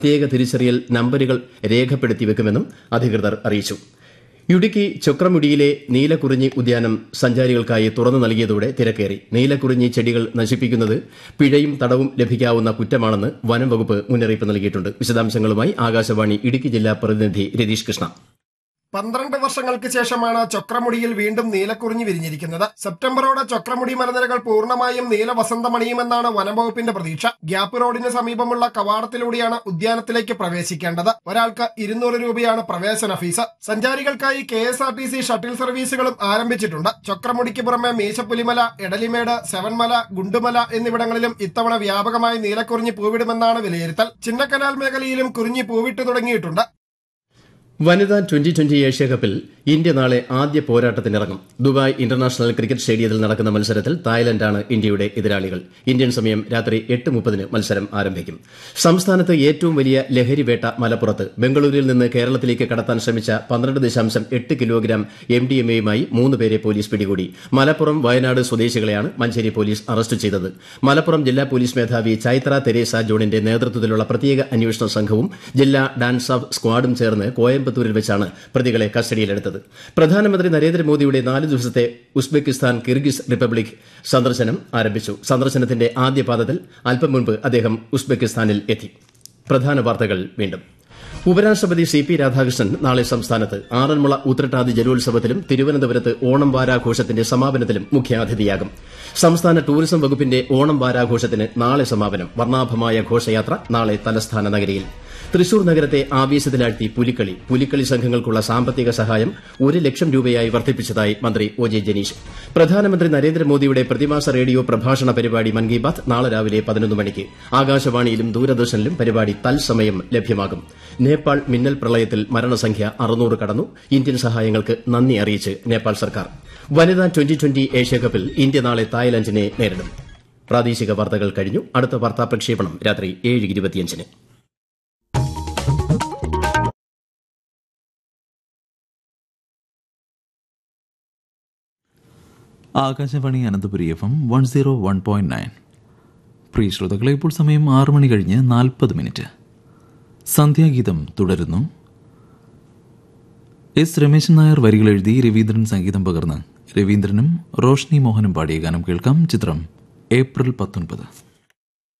പ്രത്യേക തിരിച്ചറിയൽ നമ്പരുകൾ രേഖപ്പെടുത്തി വെക്കുമെന്നും അധികൃതർ അറിയിച്ചു. ഇടുക്കി ചൊക്രമുടിയിലെ നീലക്കുറിഞ്ഞി ഉദ്യാനം സഞ്ചാരികൾക്കായി തുറന്നു നൽകിയതോടെ തിരക്കേറി. നീലക്കുറിഞ്ഞി ചെടികൾ നശിപ്പിക്കുന്നത് പിഴയും തടവും ലഭിക്കാവുന്ന കുറ്റമാണെന്ന് വനം വകുപ്പ് മുന്നറിയിപ്പ് നൽകിയിട്ടുണ്ട്. വിശദാംശങ്ങളുമായി ആകാശവാണി ഇടുക്കി ജില്ലാ പ്രതിനിധി രതീഷ് കൃഷ്ണ. 12 വർഷങ്ങൾക്ക് ശേഷമാണ് ചൊക്രമുടിയിൽ വീണ്ടും നീലക്കുറിഞ്ഞി വിരിഞ്ഞിരിക്കുന്നത്. സെപ്റ്റംബറോടെ ചൊക്രമുടി മലനിരകൾ പൂർണ്ണമായും നീലവസന്തമണിയുമെന്നാണ് വനംവകുപ്പിന്റെ പ്രതീക്ഷ. ഗ്യാപ്പ് റോഡിന് സമീപമുള്ള കവാടത്തിലൂടെയാണ് ഉദ്യാനത്തിലേക്ക് പ്രവേശിക്കേണ്ടത്. ഒരാൾക്ക് 200 രൂപയാണ് പ്രവേശന ഫീസ്. സഞ്ചാരികൾക്കായി KSRTC ഷട്ടിൽ സർവീസുകളും ആരംഭിച്ചിട്ടുണ്ട്. ചൊക്രമുടിക്ക് പുറമെ മീശപ്പുലിമല, എടലിമേട്, സെവൻമല, ഗുണ്ടുമല എന്നിവിടങ്ങളിലും ഇത്തവണ വ്യാപകമായി നീലക്കുറിഞ്ഞി പൂവിടുമെന്നാണ് വിലയിരുത്തൽ. ചിന്നക്കനാൽ മേഖലയിലും കുറിഞ്ഞി പൂവിട്ടു തുടങ്ങിയിട്ടുണ്ട്. വനിതാ 2020 ഏഷ്യാകപ്പിൽ ഇന്ത്യ നാളെ ആദ്യ പോരാട്ടത്തിനിറങ്ങും. ദുബായ് ഇന്റർനാഷണൽ ക്രിക്കറ്റ് സ്റ്റേഡിയത്തിൽ നടക്കുന്ന മത്സരത്തിൽ തായ്ലൻഡാണ് ഇന്ത്യയുടെ എതിരാളികൾ. ഇന്ത്യൻ സമയം രാത്രി 8:30 മത്സരം ആരംഭിക്കും. സംസ്ഥാനത്ത് ഏറ്റവും വലിയ ലഹരിവേട്ട മലപ്പുറത്ത്. ബംഗളൂരുവിൽ നിന്ന് കേരളത്തിലേക്ക് കടത്താൻ ശ്രമിച്ച 12.8 കിലോഗ്രാം MDMAയുമായി 3 പേരെ പോലീസ് പിടികൂടി. മലപ്പുറം, വയനാട് സ്വദേശികളെയാണ് മഞ്ചേരി പോലീസ് അറസ്റ്റ് ചെയ്തത്. മലപ്പുറം ജില്ലാ പോലീസ് മേധാവി ചൈത്ര തെരേസ ജോണിന്റെ നേതൃത്വത്തിലുള്ള പ്രത്യേക അന്വേഷണ സംഘവും ജില്ലാ ഡാൻസ് ഓഫ് സ്ക്വാഡും ചേർന്ന് കോയമ്പത്തൂരിൽ വെച്ചാണ് പ്രതികളെ കസ്റ്റഡിയിലെടുത്തത്. പ്രധാനമന്ത്രി നരേന്ദ്രമോദിയുടെ 4 ദിവസത്തെ ഉസ്ബെക്കിസ്ഥാൻ കിർഗിസ് റിപ്പബ്ലിക് സന്ദർശനം ആരംഭിച്ചു. സന്ദർശനത്തിന്റെ ആദ്യ പാദത്തിൽ അല്പം മുൻപ് അദ്ദേഹം ഉസ്ബെക്കിസ്ഥാനിൽ എത്തി. പ്രധാന വാർത്തകൾ വീണ്ടും. ഉപരാഷ്ട്രപതി CP രാധാകൃഷ്ണൻ നാളെ സംസ്ഥാനത്ത് ആറന്മുള ഉത്രട്ടാതി ജലോത്സവത്തിലും തിരുവനന്തപുരത്ത് ഓണം വാരാഘോഷത്തിന്റെ സമാപനത്തിലും മുഖ്യാതിഥിയാകും. സംസ്ഥാന ടൂറിസം വകുപ്പിന്റെ ഓണം വാരാഘോഷത്തിന് നാളെ സമാപനം. വർണ്ണാഭമായ ഘോഷയാത്ര നാളെ തലസ്ഥാന നഗരിയിൽ. തൃശൂർ നഗരത്തെ ആവേശത്തിലാഴ്ത്തി പുലിക്കളി സംഘങ്ങൾക്കുള്ള സാമ്പത്തിക സഹായം 1 ലക്ഷം രൂപയായി വർദ്ധിപ്പിച്ചതായി മന്ത്രി OJ ജനീഷ്. പ്രധാനമന്ത്രി നരേന്ദ്രമോദിയുടെ പ്രതിമാസ റേഡിയോ പ്രഭാഷണ പരിപാടി മൻ കി ബാത്ത് നാളെ രാവിലെ 11 മണിക്ക് ആകാശവാണിയിലും ദൂരദർശനിലും പരിപാടി തത്സമയം ലഭ്യമാകും. നേപ്പാൾ മിന്നൽ പ്രളയത്തിൽ മരണസംഖ്യ 600 കടന്നു. ഇന്ത്യൻ സഹായങ്ങൾക്ക് നന്ദി അറിയിച്ച് നേപ്പാൾ സർക്കാർ. വനിതാ 2020 ഏഷ്യാകപ്പിൽ ഇന്ത്യ നാളെ തായ്ലൻഡിനെ നേരിടും. പ്രാദേശിക വാർത്തകൾ കഴിഞ്ഞു. അടുത്ത വാർത്താ പ്രക്ഷേപണം രാത്രി 7:25. ആകാശവാണി അനന്തപുരി FM 101.9. പ്രിയ ശ്രോതാക്കളെ, ഇപ്പോൾ സമയം 6 മണി കഴിഞ്ഞ് 40 മിനിറ്റ്. സന്ധ്യാഗീതം തുടരുന്നു. S. രമേശൻ നായർ വരികൾ എഴുതി രവീന്ദ്രൻ സംഗീതം പകർന്ന് രവീന്ദ്രനും റോഷ്നി മോഹനും പാടിയ ഗാനം കേൾക്കാം. ചിത്രം ഏപ്രിൽ 19.